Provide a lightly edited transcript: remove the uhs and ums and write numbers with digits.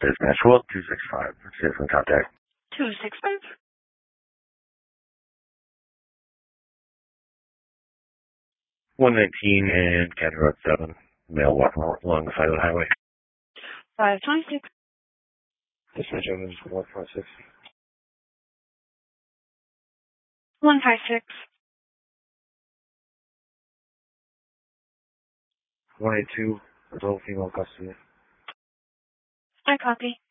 Dispatch World 265. Citizen contact. 265? 119 and County Road 7. Male walking along the side of the highway. 526. Dispatch Evans 156. 156. 182. Adult female custody. I copy.